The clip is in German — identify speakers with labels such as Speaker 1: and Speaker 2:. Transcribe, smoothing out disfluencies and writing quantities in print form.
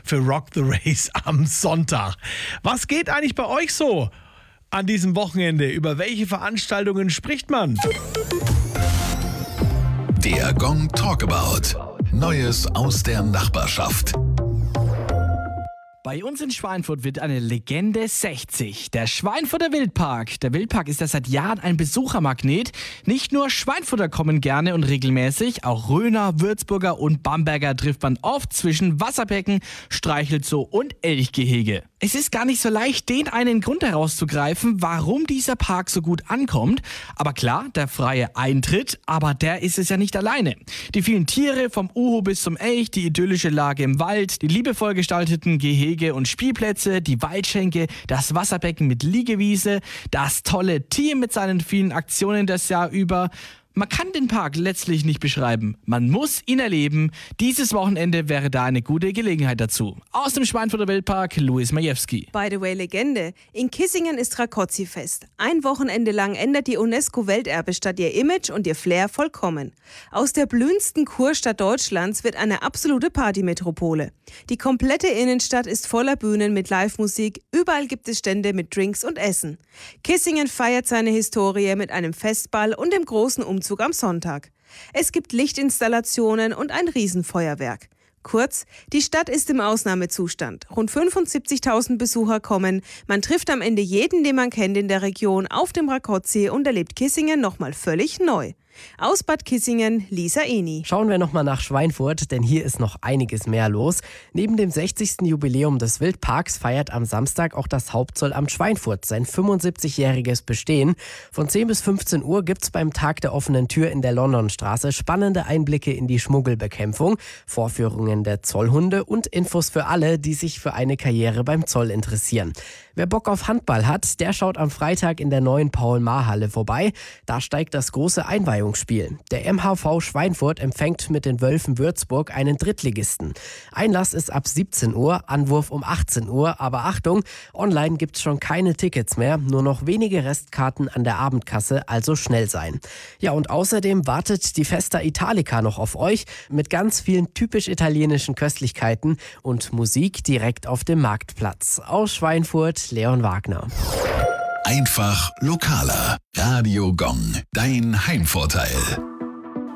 Speaker 1: für Rock the Race am Sonntag. Was geht eigentlich bei euch so an diesem Wochenende? Über welche Veranstaltungen spricht man?
Speaker 2: Der Gong Talkabout. Neues aus der Nachbarschaft.
Speaker 3: Bei uns in Schweinfurt wird eine Legende 60. Der Schweinfurter Wildpark. Der Wildpark ist ja seit Jahren ein Besuchermagnet. Nicht nur Schweinfurter kommen gerne und regelmäßig, auch Röner, Würzburger und Bamberger trifft man oft zwischen Wasserbecken, Streichelzoo und Elchgehege. Es ist gar nicht so leicht, den einen Grund herauszugreifen, warum dieser Park so gut ankommt. Aber klar, der freie Eintritt, aber der ist es ja nicht alleine. Die vielen Tiere, vom Uhu bis zum Elch, die idyllische Lage im Wald, die liebevoll gestalteten Gehege und Spielplätze, die Waldschenke, das Wasserbecken mit Liegewiese, das tolle Team mit seinen vielen Aktionen das Jahr über. Man kann den Park letztlich nicht beschreiben. Man muss ihn erleben. Dieses Wochenende wäre da eine gute Gelegenheit dazu. Aus dem Schweinfurter Wildpark, Luis Majewski.
Speaker 4: By the way, Legende. In Kissingen ist Rakozzi-Fest. Ein Wochenende lang ändert die UNESCO-Welterbestadt ihr Image und ihr Flair vollkommen. Aus der blühendsten Kurstadt Deutschlands wird eine absolute Partymetropole. Die komplette Innenstadt ist voller Bühnen mit Live-Musik. Überall gibt es Stände mit Drinks und Essen. Kissingen feiert seine Historie mit einem Festball und dem großen Umzug am Sonntag. Es gibt Lichtinstallationen und ein Riesenfeuerwerk. Kurz, die Stadt ist im Ausnahmezustand. Rund 75.000 Besucher kommen. Man trifft am Ende jeden, den man kennt in der Region, auf dem Rakozzi und erlebt Kissingen nochmal völlig neu. Aus Bad Kissingen, Lisa Eni.
Speaker 5: Schauen wir nochmal nach Schweinfurt, denn hier ist noch einiges mehr los. Neben dem 60. Jubiläum des Wildparks feiert am Samstag auch das Hauptzollamt Schweinfurt sein 75-jähriges Bestehen. Von 10 bis 15 Uhr gibt's beim Tag der offenen Tür in der Londonstraße spannende Einblicke in die Schmuggelbekämpfung, Vorführungen der Zollhunde und Infos für alle, die sich für eine Karriere beim Zoll interessieren. Wer Bock auf Handball hat, der schaut am Freitag in der neuen Paul-Maar-Halle vorbei. Da steigt das große Einweihungsspiel. Der MHV Schweinfurt empfängt mit den Wölfen Würzburg einen Drittligisten. Einlass ist ab 17 Uhr, Anwurf um 18 Uhr. Aber Achtung, online gibt's schon keine Tickets mehr. Nur noch wenige Restkarten an der Abendkasse, also schnell sein. Ja, und außerdem wartet die Festa Italica noch auf euch mit ganz vielen typisch italienischen Köstlichkeiten und Musik direkt auf dem Marktplatz. Aus Schweinfurt, Leon Wagner.
Speaker 2: Einfach lokaler. Radio Gong. Dein Heimvorteil.